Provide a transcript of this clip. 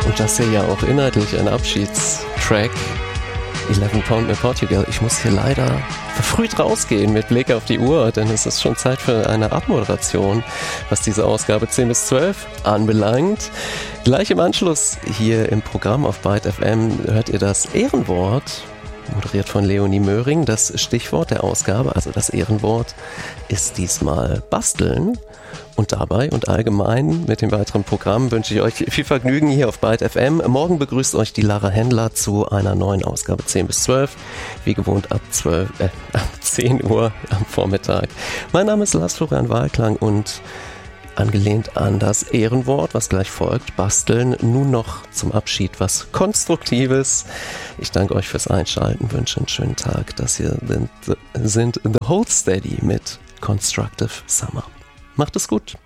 Und das hier ja auch inhaltlich ein Abschiedstrack. 11 Pound in Portugal. Ich muss hier leider verfrüht rausgehen mit Blick auf die Uhr, denn es ist schon Zeit für eine Abmoderation, was diese Ausgabe 10 bis 12 anbelangt. Gleich im Anschluss hier im Programm auf Byte FM hört ihr das Ehrenwort, moderiert von Leonie Möhring. Das Stichwort der Ausgabe, also das Ehrenwort, ist diesmal Basteln. Und dabei und allgemein mit dem weiteren Programm wünsche ich euch viel Vergnügen hier auf Byte FM. Morgen begrüßt euch die Lara Händler zu einer neuen Ausgabe 10 bis 12. Wie gewohnt ab 10 Uhr am Vormittag. Mein Name ist Lars Florian Wahlklang und angelehnt an das Ehrenwort, was gleich folgt, Basteln, nun noch zum Abschied was Konstruktives. Ich danke euch fürs Einschalten, wünsche einen schönen Tag. Das hier sind The Hold Steady mit Constructive Summer. Macht es gut.